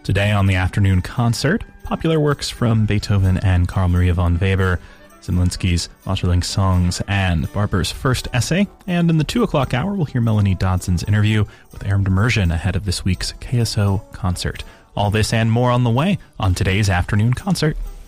Today on the afternoon concert, popular works from Beethoven and Carl Maria von Weber, Zemlinsky's Maeterlinck songs, and Barber's first essay. And in the 2 o'clock hour, we'll hear Melanie Dodson's interview with Aram Demirjian ahead of this week's KSO concert. All this and more on the way on today's afternoon concert.